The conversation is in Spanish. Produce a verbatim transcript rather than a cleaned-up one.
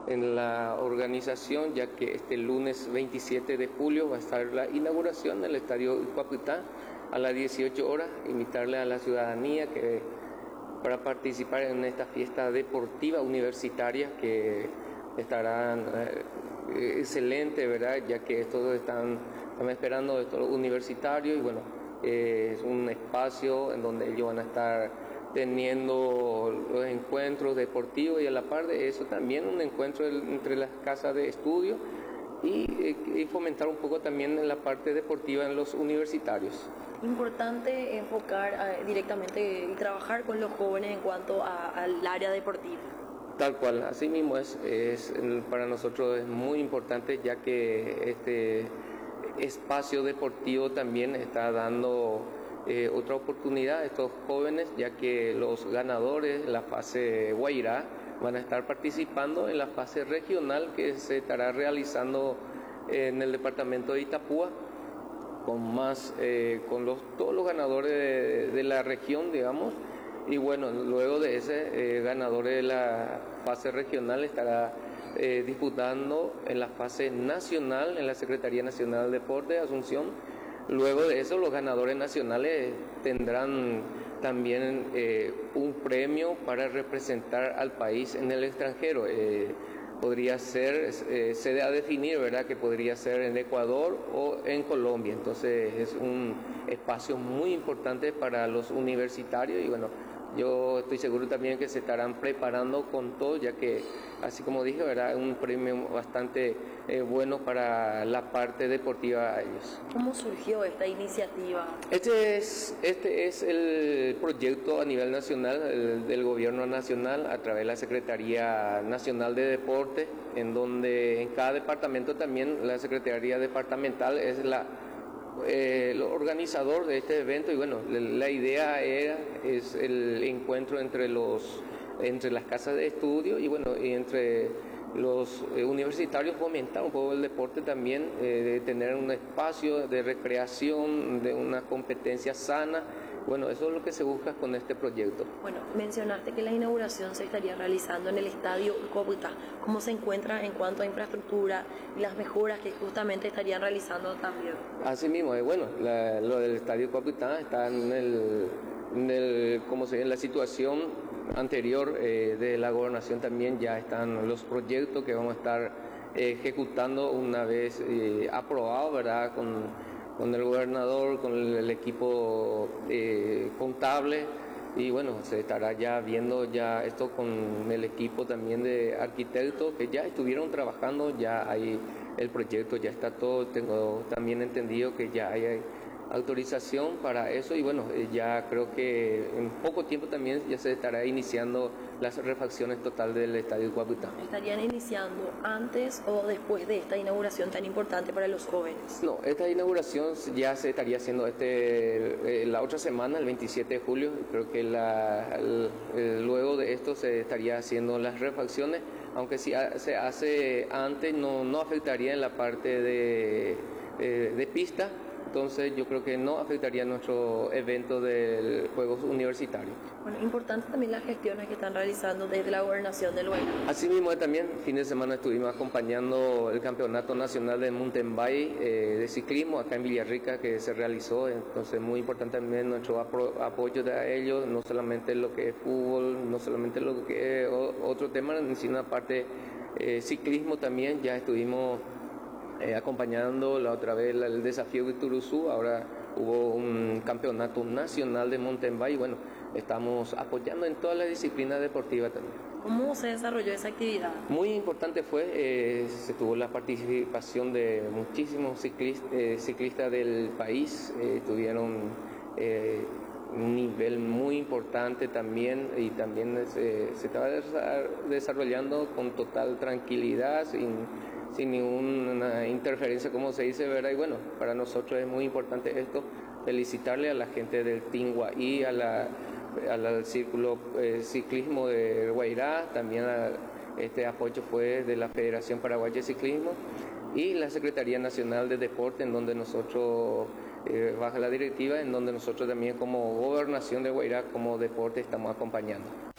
en la organización, ya que este lunes veintisiete de julio va a estar la inauguración del Estadio Iccuapitã a las dieciocho horas. Invitarle a la ciudadanía que para participar en esta fiesta deportiva universitaria que estarán eh, excelente, ¿verdad? Ya que estos están, están esperando estos universitarios y bueno, eh, es un espacio en donde ellos van a estar teniendo los encuentros deportivos y a la par de eso también un encuentro entre las casas de estudio y, y fomentar un poco también en la parte deportiva en los universitarios. Importante enfocar uh, directamente y trabajar con los jóvenes en cuanto a, al área deportiva. Tal cual, así mismo es, es, para nosotros es muy importante, ya que este espacio deportivo también está dando eh, otra oportunidad a estos jóvenes, ya que los ganadores de la fase Guairá van a estar participando en la fase regional que se estará realizando en el departamento de Itapúa, con más eh, con los todos los ganadores de, de la región, digamos, y bueno, luego de ese eh, ganador de la fase regional estará eh, disputando en la fase nacional en la Secretaría Nacional de Deporte de Asunción. Luego de eso los ganadores nacionales tendrán también eh, un premio para representar al país en el extranjero. Eh, podría ser, eh, se da a definir, ¿verdad?, que podría ser en Ecuador o en Colombia. Entonces es un espacio muy importante para los universitarios y bueno, yo estoy seguro también que se estarán preparando con todo, ya que, así como dije, ¿verdad?, un premio bastante eh, bueno para la parte deportiva a ellos. ¿Cómo surgió esta iniciativa? Este es, este es el proyecto a nivel nacional el, del gobierno nacional a través de la Secretaría Nacional de Deporte, en donde en cada departamento también la Secretaría Departamental es la Eh, el organizador de este evento y bueno, la idea era, es el encuentro entre los entre las casas de estudio y bueno, y entre los eh, universitarios, fomentar un poco el deporte también, eh, de tener un espacio de recreación, de una competencia sana. Bueno, eso es lo que se busca con este proyecto. Bueno, mencionaste que la inauguración se estaría realizando en el Estadio Iccuapitã. ¿Cómo se encuentra en cuanto a infraestructura y las mejoras que justamente estarían realizando también? Así mismo, eh, bueno, la, lo del Estadio Iccuapitã está en el, en el, como se ve, en la situación anterior eh, de la gobernación también ya están los proyectos que vamos a estar eh, ejecutando una vez eh, aprobado, ¿verdad?, con con el gobernador, con el, el equipo eh, contable y bueno, se estará ya viendo ya esto con el equipo también de arquitectos que ya estuvieron trabajando, ya hay el proyecto, ya está todo, tengo también entendido que ya hay, hay autorización para eso y bueno, ya creo que en poco tiempo también ya se estará iniciando las refacciones total del Estadio Iccuapitã. ¿Estarían iniciando antes o después de esta inauguración tan importante para los jóvenes? No, esta inauguración ya se estaría haciendo este, eh, la otra semana, el veintisiete de julio, creo que la, el, el, luego de esto se estaría haciendo las refacciones, aunque si se hace antes no, no afectaría en la parte de, eh, de pista. Entonces yo creo que no afectaría nuestro evento de Juegos Universitarios. Bueno, importante también las gestiones que están realizando desde la gobernación del Guairá. Asimismo también, fin de semana estuvimos acompañando el Campeonato Nacional de Mountain Bike eh, de ciclismo acá en Villarrica que se realizó, entonces muy importante también nuestro apro- apoyo de ellos, no solamente lo que es fútbol, no solamente lo que es otro tema, sino aparte eh, ciclismo también, ya estuvimos Eh, acompañando la otra vez el desafío de Turuzú, ahora hubo un campeonato nacional de mountain bike, bueno, estamos apoyando en todas las disciplinas deportivas también. ¿Cómo se desarrolló esa actividad? Muy importante fue, eh, se tuvo la participación de muchísimos ciclistas, eh, ciclistas del país, eh, tuvieron eh, un nivel muy importante también y también se, se estaba desarrollando con total tranquilidad, sin sin ninguna interferencia, como se dice, ¿verdad? Y bueno, para nosotros es muy importante esto, felicitarle a la gente del Tinguaí, a la, a la, al Círculo eh, Ciclismo de Guairá, también a, este apoyo fue de la Federación Paraguaya de Ciclismo y la Secretaría Nacional de Deporte, en donde nosotros, eh, bajo la directiva, en donde nosotros también como Gobernación de Guairá, como deporte, estamos acompañando.